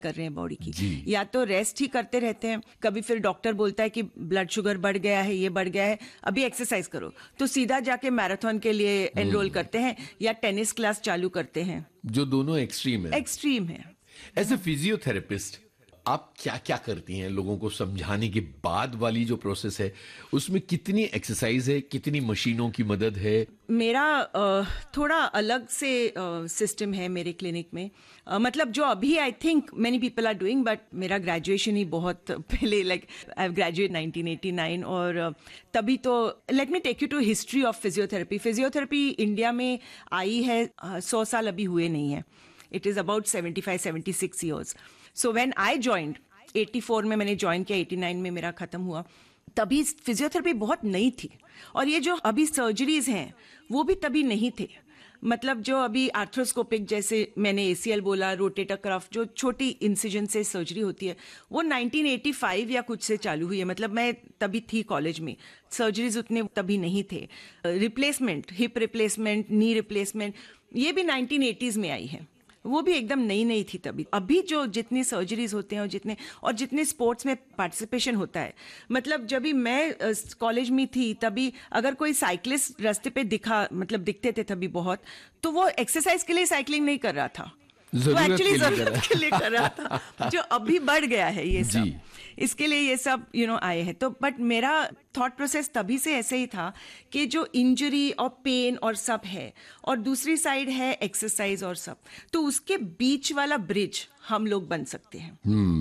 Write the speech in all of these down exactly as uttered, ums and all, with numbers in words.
कर रहे हैं बॉडी की, या तो रेस्ट ही करते रहते हैं, कभी फिर डॉक्टर बोलता है कि ब्लड शुगर बढ़ गया है, ये बढ़ गया है, अभी एक्सरसाइज करो, तो सीधा जाके मैराथन के लिए एनरोल करते हैं या टेनिस क्लास चालू करते हैं, जो दोनों एक्सट्रीम है। एक्सट्रीम है। एज ए फिजियोथेरेपिस्ट आप क्या क्या करती हैं लोगों को समझाने के बाद वाली जो प्रोसेस है, उसमें कितनी एक्सरसाइज है, कितनी मशीनों की मदद है? मेरा uh, थोड़ा अलग से सिस्टम uh, है मेरे क्लिनिक में, uh, मतलब जो अभी I think many people are doing, but मेरा ग्रेजुएशन ही बहुत पहले, like I have graduate nineteen eighty nine, और uh, तभी तो let me take you to history of physiotherapy. Physiotherapy India में आई है सौ uh, साल अभी हुए नहीं है, it is about seventy five seventy six years. So when I joined eighty four में मैंने ज्वाइन किया, एटी नाइन में मेरा खत्म हुआ, तभी फिजियोथेरेपी बहुत नई थी, और ये जो अभी सर्जरीज हैं वो भी तभी नहीं थे। मतलब जो अभी आर्थ्रोस्कोपिक, जैसे मैंने एसीएल बोला, रोटेटर कफ, जो छोटी इंसिजन से सर्जरी होती है, वो नाइनटीन एटी फाइव या कुछ से चालू हुई है। मतलब मैं तभी थी कॉलेज में, सर्जरीज उतने तभी नहीं थे। Replacement, hip replacement, knee replacement, ये भी नाइनटीन एटीज़ में आई है, वो भी एकदम नई नई थी तभी। अभी जो जितनी सर्जरीज होते हैं और जितने और जितने स्पोर्ट्स में पार्टिसिपेशन होता है, मतलब जब भी मैं कॉलेज में थी तभी अगर कोई साइकिलिस्ट रास्ते पे दिखा, मतलब दिखते थे तभी बहुत, तो वो एक्सरसाइज के लिए साइकिलिंग नहीं कर रहा था, वो एक्चुअली जरूरत के लिए कर रहा था, जो अभी बढ़ गया है ये सब, इसके लिए ये सब यू नो आए हैं। तो बट मेरा थॉट प्रोसेस तभी से ऐसे ही था कि जो इंजरी और पेन और सब है, और दूसरी साइड है एक्सरसाइज और सब, तो उसके बीच वाला ब्रिज हम लोग बन सकते हैं।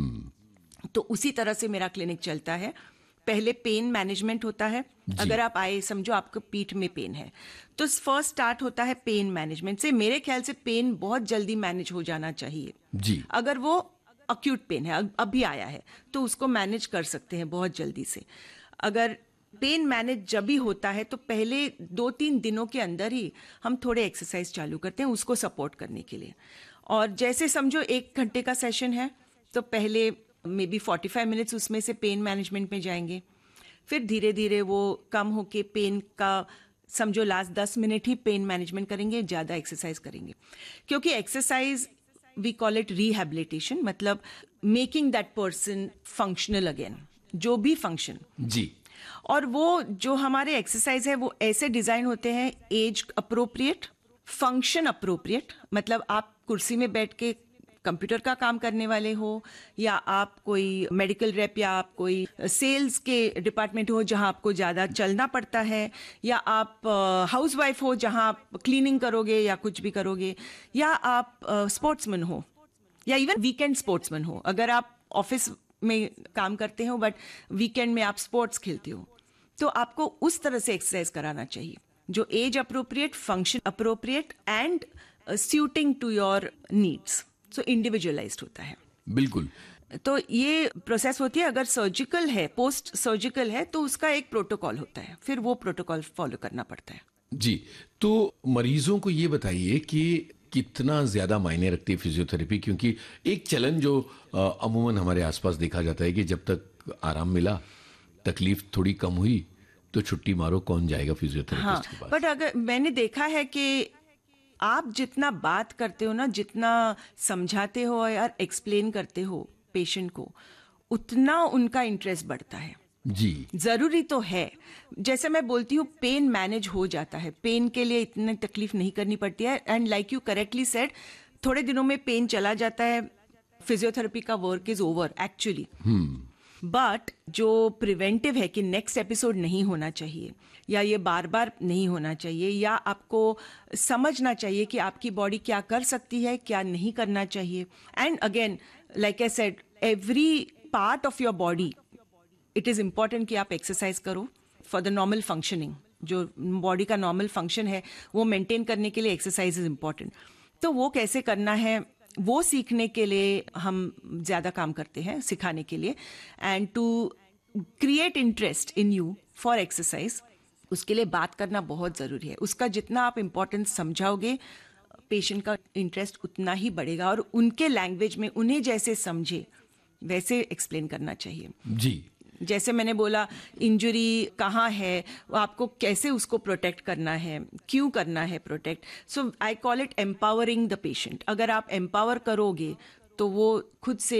hmm. तो उसी तरह से मेरा क्लिनिक चलता है। पहले पेन मैनेजमेंट होता है, अगर आप आए, समझो आपको पीठ में पेन है, तो फर्स्ट स्टार्ट होता है पेन मैनेजमेंट से। मेरे ख्याल से पेन बहुत जल्दी मैनेज हो जाना चाहिए जी। अगर वो अक्यूट पेन है, अभी आया है, तो उसको मैनेज कर सकते हैं बहुत जल्दी से। अगर पेन मैनेज जब भी होता है तो पहले दो तीन दिनों के अंदर ही हम थोड़े एक्सरसाइज चालू करते हैं उसको सपोर्ट करने के लिए। और जैसे समझो एक घंटे का सेशन है, तो पहले may be forty five minutes उसमें से पेन मैनेजमेंट में जाएंगे, फिर धीरे धीरे वो कम होके पेन का समझो लास्ट दस मिनट ही पेन मैनेजमेंट करेंगे, ज़्यादा एक्सरसाइज करेंगे, क्योंकि exercise we call it rehabilitation, मतलब making that person functional again, जो भी फंक्शन जी। और वो जो हमारे एक्सरसाइज है वो ऐसे डिजाइन होते हैं, एज अप्रोप्रिएट, फंक्शन अप्रोप्रिएट, मतलब आप कुर्सी में बैठ के कंप्यूटर का काम करने वाले हो, या आप कोई मेडिकल रेप, या आप कोई सेल्स के डिपार्टमेंट हो जहां आपको ज़्यादा चलना पड़ता है, या आप हाउसवाइफ हो जहां आप क्लीनिंग करोगे या कुछ भी करोगे, या आप स्पोर्ट्समैन हो, या इवन वीकेंड स्पोर्ट्समैन हो, अगर आप ऑफिस में काम करते हो बट वीकेंड में आप स्पोर्ट्स खेलते हो, तो आपको उस तरह से एक्सरसाइज कराना चाहिए जो age appropriate, function appropriate and shooting to your needs. So individualised होता है। बिल्कुल। तो ये प्रोसेस होती है। अगर सर्जिकल है, पोस्ट सर्जिकल है, तो उसका एक प्रोटोकॉल होता है, फिर वो प्रोटोकॉल फॉलो करना पड़ता है जी। तो मरीजों को ये बताइए कि कितना ज्यादा मायने रखती है फिजियोथेरेपी, क्योंकि एक चलन जो अमूमन हमारे आसपास देखा जाता है कि जब तक आराम मिला, तकलीफ थोड़ी कम हुई, तो छुट्टी मारो, कौन जाएगा फिजियोथेरेपिस्ट के पास। बट अगर मैंने देखा है कि आप जितना बात करते हो ना, जितना समझाते हो और एक्सप्लेन करते हो पेशेंट को, उतना उनका इंटरेस्ट बढ़ता है जी। जरूरी तो है, जैसे मैं बोलती हूँ पेन मैनेज हो जाता है, पेन के लिए इतनी तकलीफ नहीं करनी पड़ती है। And like you correctly said, थोड़े दिनों में पेन चला जाता है, फिजियोथेरेपी का work is over actually. But जो प्रिवेंटिव है कि नेक्स्ट एपिसोड नहीं होना चाहिए, या ये बार बार नहीं होना चाहिए, या आपको समझना चाहिए कि आपकी बॉडी क्या कर सकती है, क्या नहीं करना चाहिए। And again like I said, every part of your body it is important कि आप एक्सरसाइज करो फॉर द नॉर्मल फंक्शनिंग। जो बॉडी का नॉर्मल फंक्शन है वो मेंटेन करने के लिए एक्सरसाइज इज इम्पॉर्टेंट। तो वो कैसे करना है वो सीखने के लिए हम ज़्यादा काम करते हैं, सिखाने के लिए। And to create interest in you for exercise, उसके लिए बात करना बहुत ज़रूरी है। उसका जितना आप इम्पोर्टेंस समझाओगे, पेशेंट का इंटरेस्ट उतना ही बढ़ेगा, और उनके लैंग्वेज में उन्हें जैसे समझे वैसे एक्सप्लेन करना चाहिए जी। जैसे मैंने बोला, इंजरी कहाँ है, आपको कैसे उसको प्रोटेक्ट करना है, क्यों करना है protect. So I call it empowering the patient. अगर आप एम्पावर करोगे तो वो खुद से